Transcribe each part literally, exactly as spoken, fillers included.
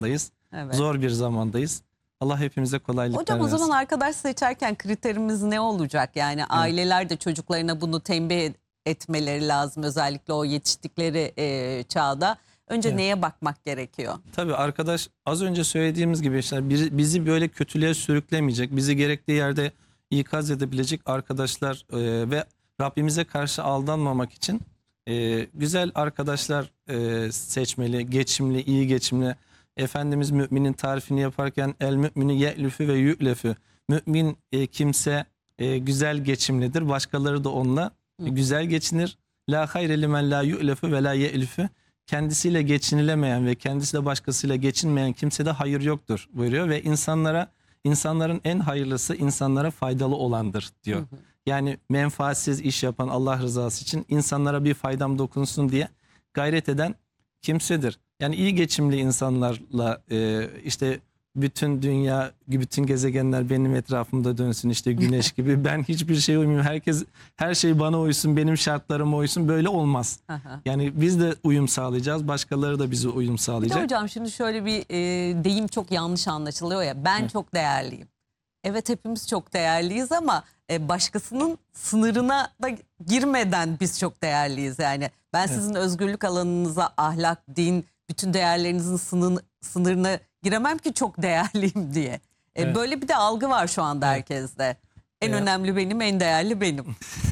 Evet. Zor bir zamandayız. Allah hepimize kolaylıklar Hocam o versin. zaman arkadaş seçerken kriterimiz ne olacak? Yani evet. Aileler de çocuklarına bunu tembih etmeleri lazım. Özellikle o yetiştikleri e, çağda. Önce evet. neye bakmak gerekiyor? Tabii arkadaş, az önce söylediğimiz gibi işte bizi böyle kötülüğe sürüklemeyecek, bizi gerektiği yerde ikaz edebilecek arkadaşlar e, ve Rabbimize karşı aldanmamak için e, güzel arkadaşlar e, seçmeli, geçimli, iyi geçimli. Efendimiz müminin tarifini yaparken el mümini ye'lüfü ve yü'lefü. Mümin e, kimse e, güzel geçimlidir. Başkaları da onunla e, güzel geçinir. La hayre limen la yü'lefü ve la ye'lüfü. Kendisiyle geçinilemeyen ve kendisiyle başkasıyla geçinmeyen kimsede hayır yoktur buyuruyor ve insanlara insanların en hayırlısı insanlara faydalı olandır diyor. Hı hı. Yani menfaatsiz iş yapan, Allah rızası için insanlara bir faydam dokunsun diye gayret eden kimsedir. Yani iyi geçimli insanlarla e, işte bütün dünya, bütün gezegenler benim etrafımda dönsün, işte güneş gibi, ben hiçbir şeye uymuyorum. Herkes, her şey bana uysun, benim şartlarıma uysun, böyle olmaz. Aha. Yani biz de uyum sağlayacağız, başkaları da bize uyum sağlayacak. Bir de hocam şimdi şöyle bir e, deyim çok yanlış anlaşılıyor ya, ben evet. çok değerliyim. Evet, hepimiz çok değerliyiz ama e, başkasının sınırına da girmeden biz çok değerliyiz yani. Ben evet. sizin özgürlük alanınıza, ahlak, din, bütün değerlerinizin sınır, sınırına giremem ki çok değerliyim diye. E, evet. Böyle bir de algı var şu anda evet. herkeste. En evet. önemli benim, en değerli benim.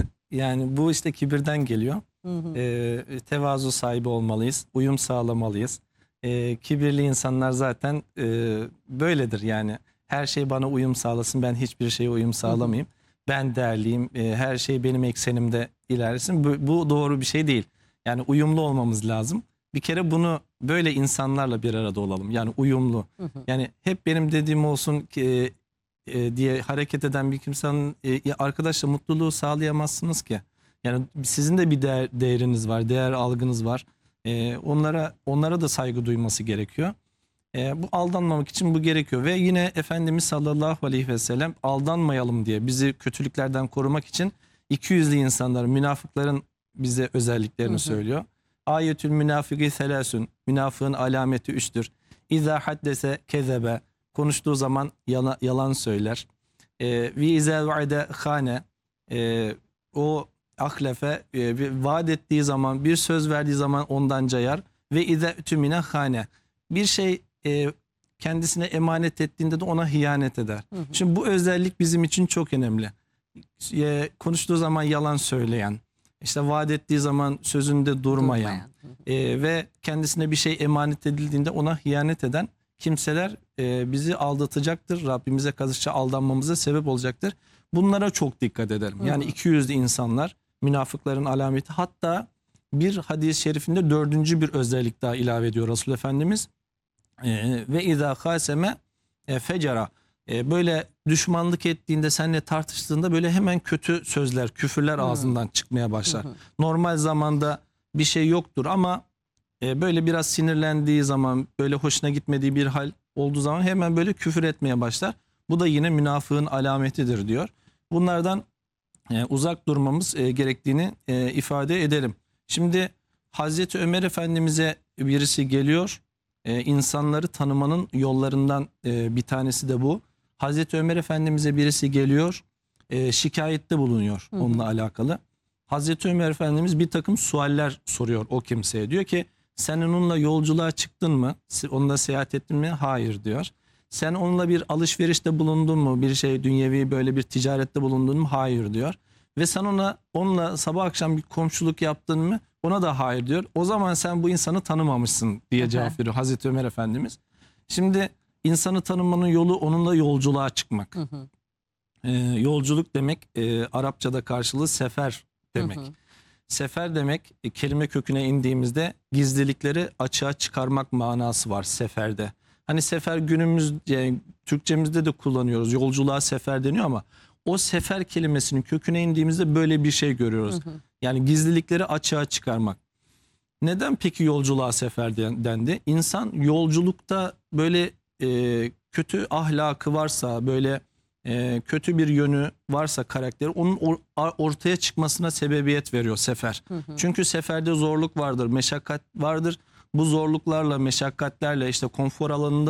Yani bu işte kibirden geliyor. Hı hı. E, tevazu sahibi olmalıyız, uyum sağlamalıyız. E, kibirli insanlar zaten e, böyledir yani. Her şey bana uyum sağlasın, ben hiçbir şeye uyum sağlamayayım. Hı hı. Ben değerliyim, e, her şey benim eksenimde ilerlesin. Bu, bu doğru bir şey değil. Yani uyumlu olmamız lazım. Bir kere bunu böyle insanlarla bir arada olalım. Yani uyumlu. Hı hı. Yani hep benim dediğim olsun ki e, diye hareket eden bir kimsenin e, arkadaşla mutluluğu sağlayamazsınız ki. Yani sizin de bir değer, değeriniz var, değer algınız var. E, onlara onlara da saygı duyması gerekiyor. E, bu aldanmamak için bu gerekiyor ve yine Efendimiz sallallahu aleyhi ve sellem aldanmayalım diye bizi kötülüklerden korumak için iki yüzlü insanların, münafıkların bize özelliklerini hı hı. söylüyor. Ayetül münafıkî selâsün. Münafığın alameti üçtür. İzâ haddese kezebe. Konuştuğu zaman yalan, yalan söyler. Ve izâ vaade khâne. O ahlefe, e, vaat ettiği zaman, bir söz verdiği zaman ondan cayar. Ve izâ tümine khâne. Bir şey e, kendisine emanet ettiğinde de ona hıyanet eder. Hı hı. Şimdi bu özellik bizim için çok önemli. E, konuştuğu zaman yalan söyleyen, İşte vaat ettiği zaman sözünde durmayan, durmayan. E, ve kendisine bir şey emanet edildiğinde ona hıyanet eden kimseler e, bizi aldatacaktır. Rabbimize karşı aldanmamıza sebep olacaktır. Bunlara çok dikkat edelim. Yani iki yüzlü insanlar, münafıkların alameti. Hatta bir hadis-i şerifinde dördüncü bir özellik daha ilave ediyor Resul Efendimiz. E, ve izâ khâseme e, fecera. Böyle düşmanlık ettiğinde, seninle tartıştığında böyle hemen kötü sözler, küfürler hmm. ağzından çıkmaya başlar. Hmm. Normal zamanda bir şey yoktur ama böyle biraz sinirlendiği zaman, böyle hoşuna gitmediği bir hal olduğu zaman hemen böyle küfür etmeye başlar. Bu da yine münafığın alametidir diyor. Bunlardan uzak durmamız gerektiğini ifade edelim. Şimdi Hazreti Ömer Efendimiz'e birisi geliyor. İnsanları tanımanın yollarından bir tanesi de bu. Hazreti Ömer Efendimiz'e birisi geliyor, e, şikayette bulunuyor onunla hı hı. alakalı. Hazreti Ömer Efendimiz bir takım sualler soruyor o kimseye. Diyor ki, sen onunla yolculuğa çıktın mı? Onunla seyahat ettin mi? Hayır diyor. Sen onunla bir alışverişte bulundun mu? Bir şey dünyevi böyle bir ticarette bulundun mu? Hayır diyor. Ve sen ona onunla sabah akşam bir komşuluk yaptın mı? Ona da hayır diyor. O zaman sen bu insanı tanımamışsın diye cevap veriyor Hazreti Ömer Efendimiz. Şimdi İnsanı tanımanın yolu onunla yolculuğa çıkmak. Hı hı. Ee, yolculuk demek e, Arapçada karşılığı sefer demek. Hı hı. Sefer demek e, kelime köküne indiğimizde gizlilikleri açığa çıkarmak manası var seferde. Hani sefer günümüz yani Türkçemizde de kullanıyoruz. Yolculuğa sefer deniyor ama o sefer kelimesinin köküne indiğimizde böyle bir şey görüyoruz. Hı hı. Yani gizlilikleri açığa çıkarmak. Neden peki yolculuğa sefer dendi? İnsan yolculukta böyle e, kötü ahlakı varsa, böyle e, kötü bir yönü varsa karakteri, onun or ortaya çıkmasına sebebiyet veriyor sefer. Hı hı. Çünkü seferde zorluk vardır, meşakkat vardır. bu zorluklarla, meşakkatlerle, işte konfor alanında